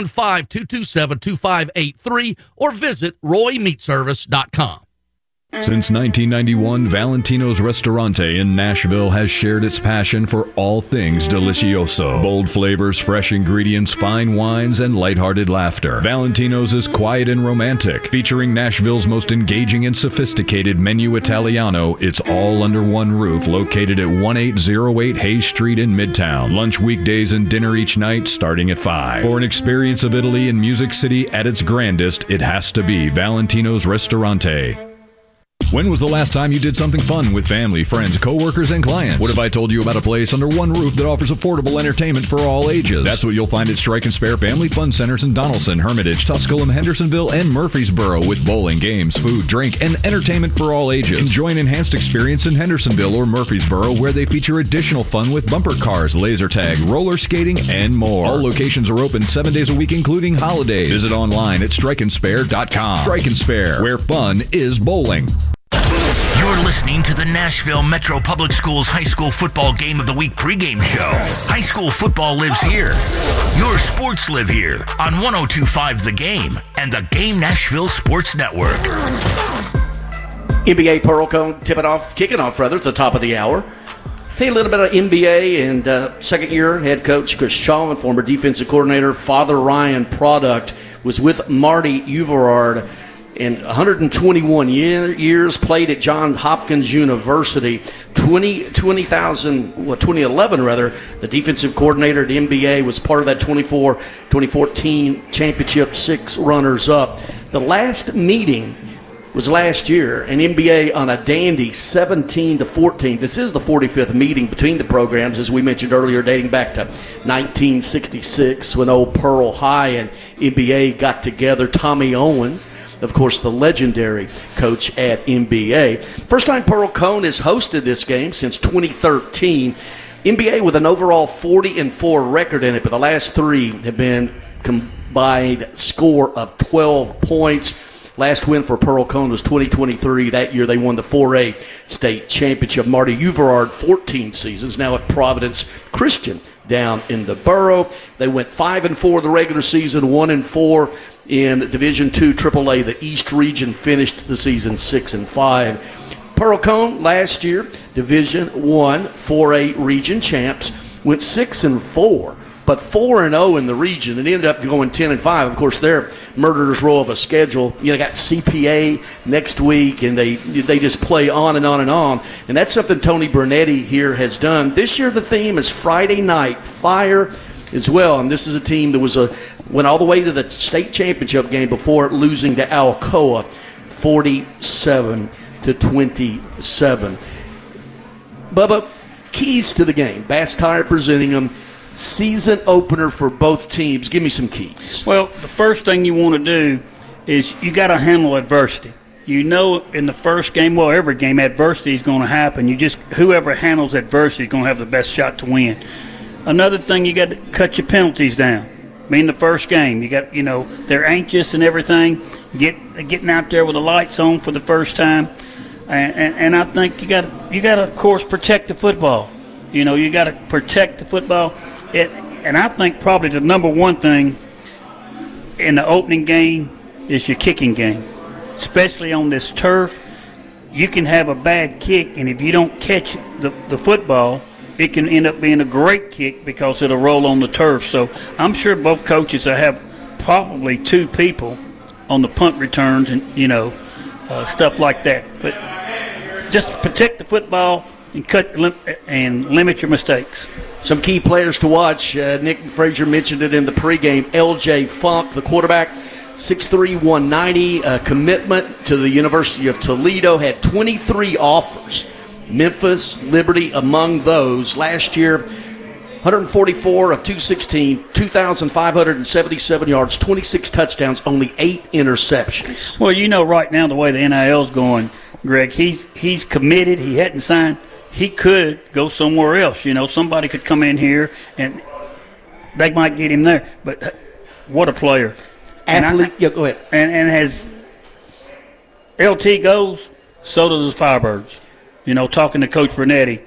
615-227-2583 or visit roymeatservice.com. Since 1991, Valentino's Ristorante in Nashville has shared its passion for all things delicioso. Bold flavors, fresh ingredients, fine wines, and lighthearted laughter. Valentino's is quiet and romantic, featuring Nashville's most engaging and sophisticated menu Italiano. It's all under one roof, located at 1808 Hayes Street in Midtown. Lunch weekdays and dinner each night starting at 5. For an experience of Italy and Music City at its grandest, it has to be Valentino's Ristorante. When was the last time you did something fun with family, friends, coworkers, and clients? What if I told you about a place under one roof that offers affordable entertainment for all ages? That's what you'll find at Strike and Spare Family Fun Centers in Donaldson, Hermitage, Tusculum, Hendersonville, and Murfreesboro, with bowling, games, food, drink, and entertainment for all ages. Enjoy an enhanced experience in Hendersonville or Murfreesboro, where they feature additional fun with bumper cars, laser tag, roller skating, and more. All locations are open 7 days a week, including holidays. Visit online at strikeandspare.com. Strike and Spare, where fun is bowling. You're listening to the Nashville Metro Public Schools High School Football Game of the Week pregame show. High school football lives here. Your sports live here on 102.5 The Game and the Game Nashville Sports Network. NBA Pearl Cone kicking off at the top of the hour. Tell you a little bit of NBA and second-year head coach Chris Shaw and former defensive coordinator Father Ryan Product was with Marty Uverard. In 121 years, played at Johns Hopkins University. 2011, the defensive coordinator at the NBA, was part of that 2014 championship, 6 runners-up. The last meeting was last year, and NBA on a dandy 17-14. This is the 45th meeting between the programs, as we mentioned earlier, dating back to 1966 when old Pearl High and NBA got together. Tommy Owen, of course, the legendary coach at NBA. First time Pearl Cone has hosted this game since 2013. NBA with an overall 40-4 record in it, but the last 3 have been combined score of 12 points. Last win for Pearl Cone was 2023. That year they won the 4A state championship. Marty Uverard, 14 seasons, now at Providence Christian down in the borough. They went 5-4 the regular season, 1-4 in Division II AAA. The East region finished the season 6-5. Pearl Cone last year, Division I 4A region champs, went 6-4, but 4-0 in the region, and ended up going 10-5. Of course, they're murderer's row of a schedule. You know, got CPA next week, and they just play on and on and on. And that's something Tony Bernetti here has done. This year the theme is Friday Night Fire as well, and this is a team that went all the way to the state championship game before losing to Alcoa 47-27. Bubba, keys to the game. Bass Tire presenting them. Season opener for both teams. Give me some keys. Well, the first thing you want to do is you got to handle adversity. You know, in the first game, well, every game, adversity is going to happen. Whoever handles adversity is going to have the best shot to win. Another thing, you got to cut your penalties down. I mean, the first game, they're anxious and everything. Getting out there with the lights on for the first time, and I think you got to, of course, protect the football. You got to protect the football. And I think probably the number one thing in the opening game is your kicking game, especially on this turf. You can have a bad kick, and if you don't catch the football, it can end up being a great kick because it'll roll on the turf. So I'm sure both coaches will have probably 2 people on the punt returns, and stuff like that. But just protect the football and limit your mistakes. Some key players to watch. Nick Frazier mentioned it in the pregame. L.J. Funk, the quarterback, 6'3", 190, commitment to the University of Toledo, had 23 offers. Memphis, Liberty among those. Last year, 144 of 216, 2,577 yards, 26 touchdowns, only 8 interceptions. Well, you know right now the way the NIL's going, Greg, he's committed. He hadn't signed. He could go somewhere else. You know, somebody could come in here and they might get him there. But what a player. Athlete, yeah, go ahead. And as LT goes, so does the Firebirds. You know, talking to Coach Bernetti,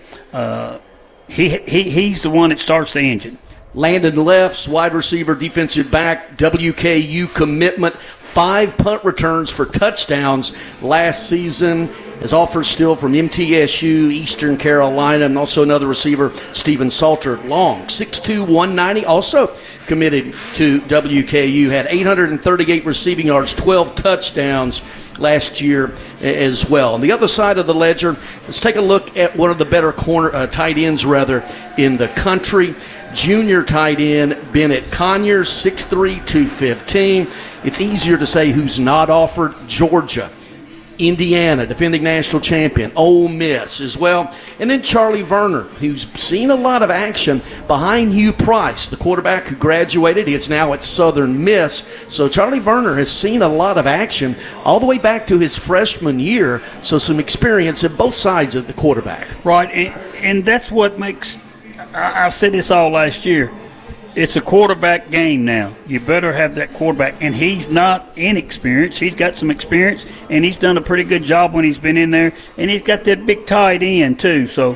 he's the one that starts the engine. Landon Leffs, wide receiver, defensive back, WKU commitment, 5 punt returns for touchdowns last season. His offers still from MTSU, Eastern Carolina, and also another receiver, Steven Salter. Long, 6'2", 190, also committed to WKU. Had 838 receiving yards, 12 touchdowns last year as well. On the other side of the ledger, let's take a look at one of the better tight ends in the country. Junior tight end Bennett Conyers, 6'3", 215. It's easier to say who's not offered. Georgia, Indiana, defending national champion, Ole Miss as well. And then Charlie Verner, who's seen a lot of action behind Hugh Price, the quarterback who graduated. He is now at Southern Miss. So Charlie Verner has seen a lot of action all the way back to his freshman year. So some experience at both sides of the quarterback. Right, and that's what makes – I said this all last year. It's a quarterback game now. You better have that quarterback. And he's not inexperienced. He's got some experience, and he's done a pretty good job when he's been in there. And he's got that big tight end, too. So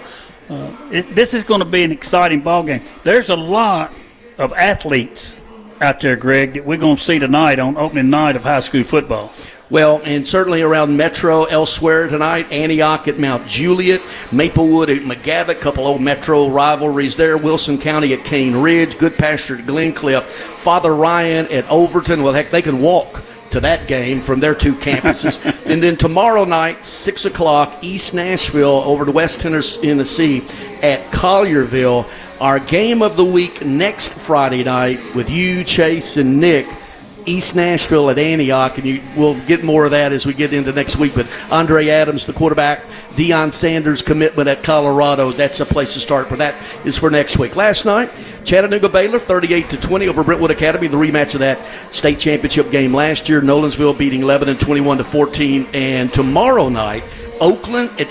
this is going to be an exciting ball game. There's a lot of athletes out there, Greg, that we're going to see tonight on opening night of high school football. Well, and certainly around Metro elsewhere tonight, Antioch at Mount Juliet, Maplewood at McGavock, couple old Metro rivalries there, Wilson County at Cane Ridge, Good Pasture at Glencliff, Father Ryan at Overton. Well, heck, they can walk to that game from their 2 campuses. And then tomorrow night, 6 o'clock, East Nashville over to West Tennessee at Collierville. Our game of the week next Friday night with you, Chase, and Nick, East Nashville at Antioch, and we'll get more of that as we get into next week. But Andre Adams, the quarterback, Deion Sanders' commitment at Colorado, that's a place to start. But that is for next week. Last night, Chattanooga Baylor 38-20 over Brentwood Academy, the rematch of that state championship game last year. Nolensville beating Lebanon 21-14. And tomorrow night, Oakland at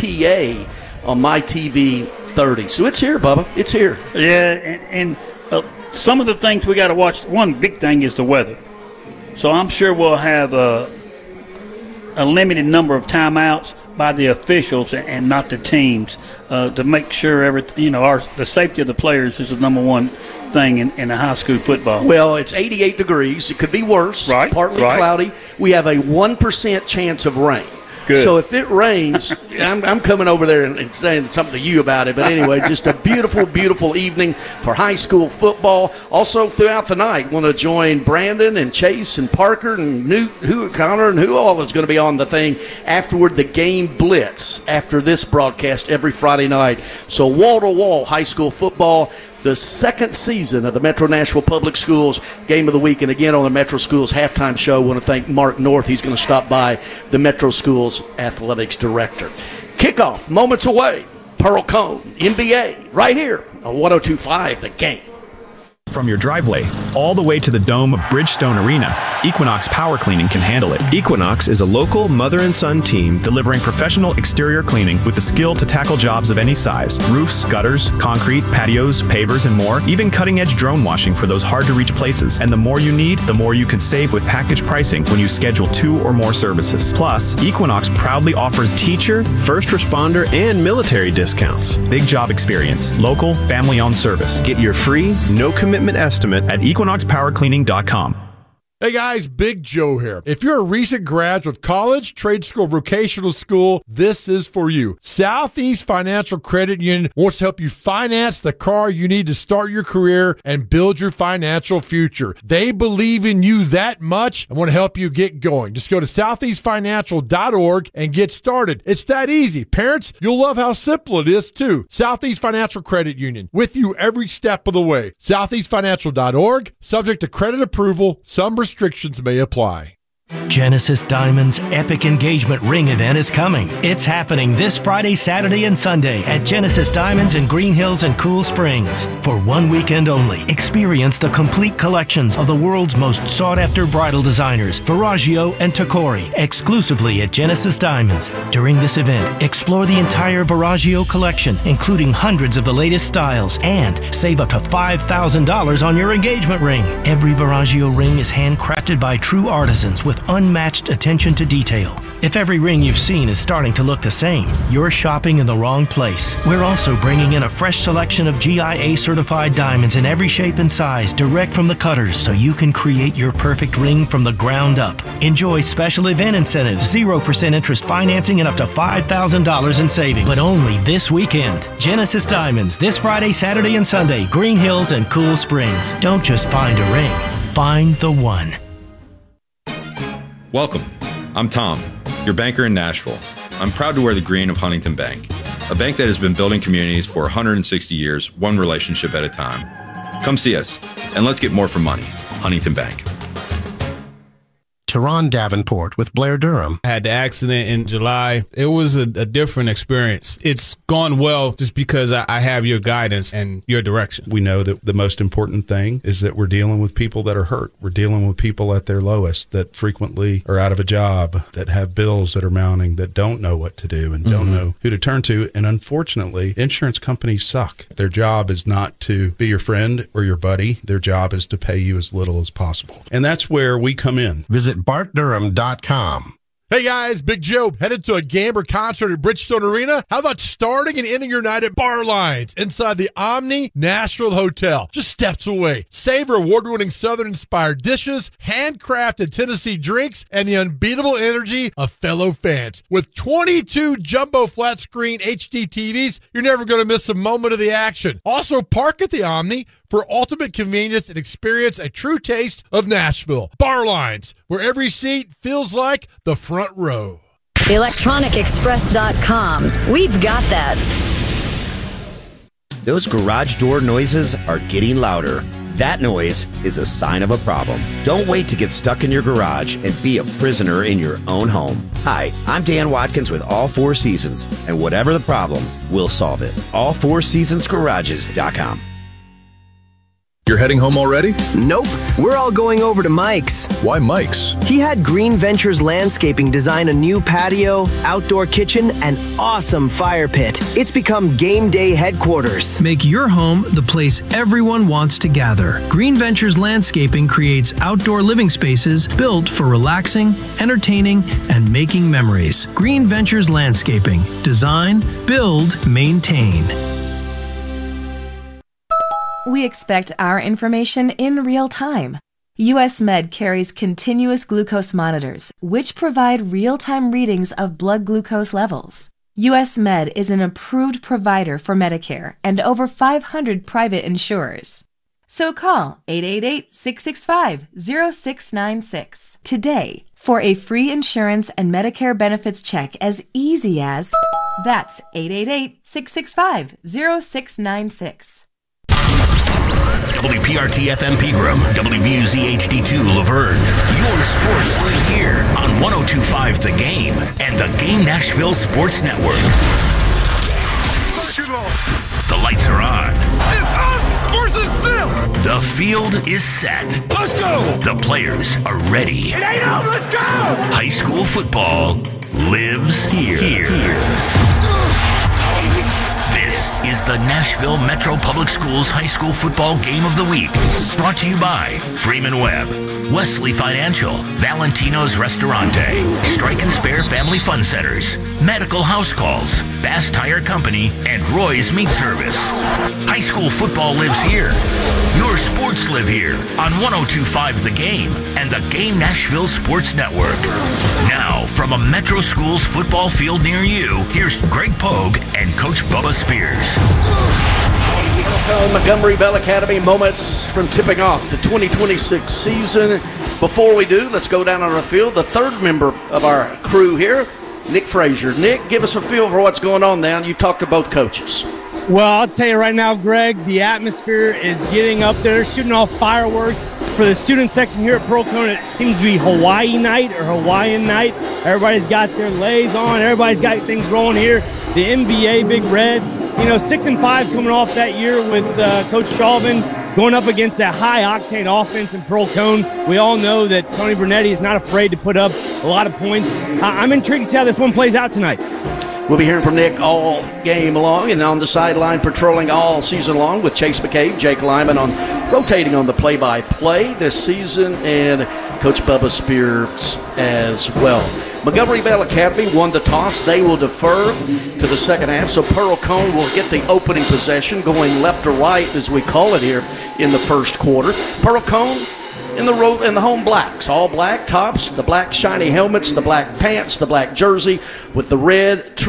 CPA on MyTV 30. So it's here, Bubba. It's here. Yeah, and some of the things we got to watch, one big thing is the weather. So I'm sure we'll have a limited number of timeouts by the officials and not the teams to make sure the safety of the players is the number one thing in a high school football. Well, it's 88 degrees. It could be worse. Right. Partly cloudy. We have a 1% chance of rain. Good. So if it rains, I'm coming over there and saying something to you about it. But anyway, just a beautiful, beautiful evening for high school football. Also throughout the night, want to join Brandon and Chase and Parker and Connor and who all is going to be on the thing afterward, the game blitz after this broadcast every Friday night. So wall-to-wall high school football. The second season of the Metro Nashville Public Schools Game of the Week. And again, on the Metro Schools halftime show, I want to thank Mark North. He's going to stop by, the Metro Schools Athletics Director. Kickoff, moments away. Pearl Cone, NBA, right here on 102.5 The Game. From your driveway all the way to the dome of Bridgestone Arena, Equinox Power Cleaning can handle it. Equinox is a local mother and son team delivering professional exterior cleaning with the skill to tackle jobs of any size. Roofs, gutters, concrete, patios, pavers, and more. Even cutting-edge drone washing for those hard-to-reach places. And the more you need, the more you can save with package pricing when you schedule 2 or more services. Plus, Equinox proudly offers teacher, first responder, and military discounts. Big job experience. Local, family-owned service. Get your free, no-commitment estimate at equinoxpowercleaning.com. Hey guys, Big Joe here. If you're a recent graduate of college, trade school, vocational school, this is for you. Southeast Financial Credit Union wants to help you finance the car you need to start your career and build your financial future. They believe in you that much and want to help you get going. Just go to southeastfinancial.org and get started. It's that easy. Parents, you'll love how simple it is too. Southeast Financial Credit Union, with you every step of the way. Southeastfinancial.org, subject to credit approval. Some restrictions may apply. Genesis Diamonds' epic engagement ring event is coming. It's happening this Friday, Saturday, and Sunday at Genesis Diamonds in Green Hills and Cool Springs. For 1 weekend only, experience the complete collections of the world's most sought-after bridal designers, Verragio and Tacori, exclusively at Genesis Diamonds. During this event, explore the entire Verragio collection, including hundreds of the latest styles, and save up to $5,000 on your engagement ring. Every Verragio ring is handcrafted by true artisans with unmatched attention to detail. If every ring you've seen is starting to look the same, you're shopping in the wrong place. We're also bringing in a fresh selection of GIA certified diamonds in every shape and size direct from the cutters, so you can create your perfect ring from the ground up. Enjoy special event incentives, 0% interest financing, and up to $5,000 in savings. But only this weekend. Genesis Diamonds, this Friday, Saturday, and Sunday, Green Hills and Cool Springs. Don't just find a ring, find the one. Welcome. I'm Tom, your banker in Nashville. I'm proud to wear the green of Huntington Bank, a bank that has been building communities for 160 years, one relationship at a time. Come see us, and let's get more for money. Huntington Bank. Teron Davenport with Blair Durham. I had the accident in July. It was a different experience. It's gone well just because I have your guidance and your direction. We know that the most important thing is that we're dealing with people that are hurt. We're dealing with people at their lowest that frequently are out of a job, that have bills that are mounting, that don't know what to do and don't know who to turn to. And unfortunately, insurance companies suck. Their job is not to be your friend or your buddy. Their job is to pay you as little as possible. And that's where we come in. Visit BartDurham.com. Hey guys, Big Joe, headed to a Gamber concert at Bridgestone Arena? How about starting and ending your night at Bar Lines inside the Omni Nashville Hotel, just steps away? Savor award-winning Southern-inspired dishes, handcrafted Tennessee drinks, and the unbeatable energy of fellow fans. With 22 jumbo flat-screen HD TVs, you're never going to miss a moment of the action. Also, park at the Omni for ultimate convenience and experience a true taste of Nashville. Bar Lines, where every seat feels like the front row. ElectronicExpress.com. We've got that. Those garage door noises are getting louder. That noise is a sign of a problem. Don't wait to get stuck in your garage and be a prisoner in your own home. Hi, I'm Dan Watkins with All Four Seasons, and whatever the problem, we'll solve it. All4seasonsgarages.com. You're heading home already? Nope. We're all going over to Mike's. Why Mike's? He had Green Ventures Landscaping design a new patio, outdoor kitchen, and awesome fire pit. It's become game day headquarters. Make your home the place everyone wants to gather. Green Ventures Landscaping creates outdoor living spaces built for relaxing, entertaining, and making memories. Green Ventures Landscaping. Design, build, maintain. We expect our information in real time. US Med carries continuous glucose monitors, which provide real-time readings of blood glucose levels. US Med is an approved provider for Medicare and over 500 private insurers. So call 888-665-0696 today for a free insurance and Medicare benefits check as easy as... That's 888-665-0696. WPRT FM Pegram, WBUZ HD2 Laverne. Your sports right here on 102.5 The Game and the Game Nashville Sports Network. The lights are on. It's us versus them. The field is set. Let's go. The players are ready. It ain't on. Let's go. High school football lives here. This is the Nashville Metro Public Schools High School Football Game of the Week. Brought to you by Freeman Webb, Wesley Financial, Valentino's Restaurante, Strike and Spare Family Fun Centers, Medical House Calls, Bass Tire Company, and Roy's Meat Service. High school football lives here. Your sports live here on 102.5 The Game and the Game Nashville Sports Network. Now, from a Metro Schools football field near you, here's Greg Pogue and Coach Bubba Spears. Montgomery Bell Academy moments from tipping off the 2026 season. Before we do, let's go down on our field. The third member of our crew here, Nick Frazier. Nick, give us a feel for what's going on now. You've talked to both coaches. Well, I'll tell you right now, Greg, the atmosphere is getting up there. They're shooting off fireworks. For the student section here at Pearl-Cohn, it seems to be Hawaii night or Hawaiian night. Everybody's got their leis on. Everybody's got things rolling here. The NBA Big Red, 6-5 coming off that year with Coach Chauvin going up against that high-octane offense in Pearl-Cohn. We all know that Tony Brunetti is not afraid to put up a lot of points. I'm intrigued to see how this one plays out tonight. We'll be hearing from Nick all game long and on the sideline patrolling all season long with Chase McCabe, Jake Lyman rotating on the play-by-play this season, and Coach Bubba Spears as well. Montgomery Bell Academy won the toss. They will defer to the second half, so Pearl-Cohn will get the opening possession going left or right, as we call it here, in the first quarter. Pearl-Cohn in the home blacks, all black tops, the black shiny helmets, the black pants, the black jersey with the red